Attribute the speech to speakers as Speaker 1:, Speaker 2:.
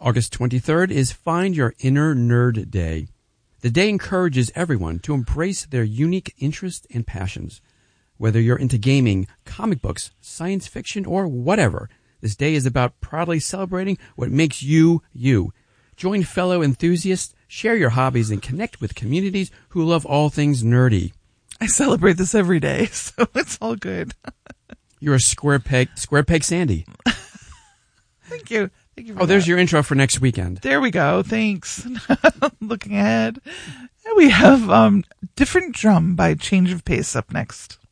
Speaker 1: August 23rd is Find Your Inner Nerd Day. The day encourages everyone to embrace their unique interests and passions. Whether you're into gaming, comic books, science fiction, or whatever, this day is about proudly celebrating what makes you, you. Join fellow enthusiasts, share your hobbies, and connect with communities who love all things nerdy.
Speaker 2: I celebrate this every day, so it's all good.
Speaker 1: You're a square peg Sandy.
Speaker 2: Thank you. Thank you for
Speaker 1: there's
Speaker 2: that.
Speaker 1: your intro for next weekend.
Speaker 2: There we go. Thanks. Looking ahead. We have Different Drum by Change of Pace up next.